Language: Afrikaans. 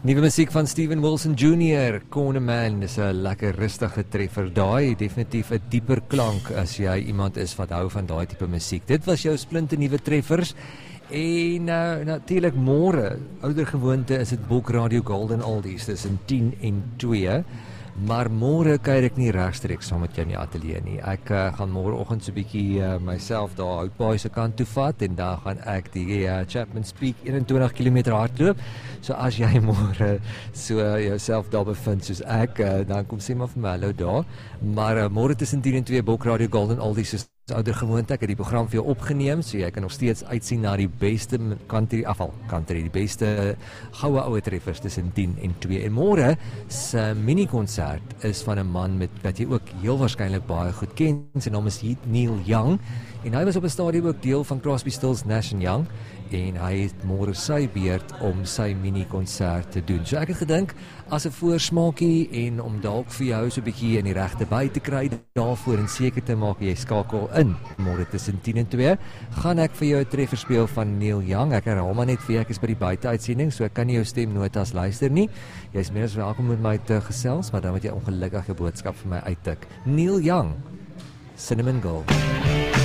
Nuwe musiek van Steven Wilson Jr. Corner Man is 'n lekker rustige treffer. Daai definitief 'n dieper klank as jy iemand is wat hou van daai tipe musiek. Dit was jou splinte nuwe treffers. En natuurlik môre, ouer gewoonte is dit Bulk Radio Golden Oldies tussen 10 en 2. Maar môre kuier ek nie regstreeks saam met jou in die ateljee nie. Ek gaan môreoggend so 'n bietjie myself daar Houtbaai se kant toe vat en daar gaan ek die Chapman's Peak 21 km hardloop. So as jy môre so jouself daar bevind soos ek, dan kom sê maar vir my hallo daar. Maar môre tussen 10 en 2 Bulk Radio Golden Oldies is ouer gewoonte. Ek het die program vir jou opgeneem, so jy kan nog steeds uitsien na die beste country, die beste goue oue treffers tussen 10 en 2. En môre se mini-konsert is van 'n man wat jy ook heel waarskynlik baie goed ken. Sy naam is Neil Young en hy was op 'n stadium ook deel van Crosby, Stills, Nash & Young en hy het môre sy beurt om sy mini-konsert te doen. So ek het gedink as 'n voorsmaakie en om dalk vir jou so 'n bietjie in die regte by te kry daarvoor en seker te maak jy skakel in môre tussen 10 en 2, gaan ek vir jou 'n treffer speel van Neil Young. Ek herhaal maar net vir ek is by die buiteuitsending, so ek kan nie jou stemnotas luister nie. Jy is meer as welkom met my te gesels, maar dan moet jy ongelukkig 'n boodskap vir my uittik. Neil Young, Cinnamon Girl.